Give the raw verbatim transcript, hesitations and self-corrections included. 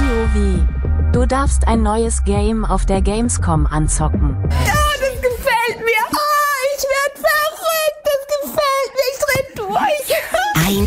WoW. Du darfst ein neues Game auf der Gamescom anzocken. Ja,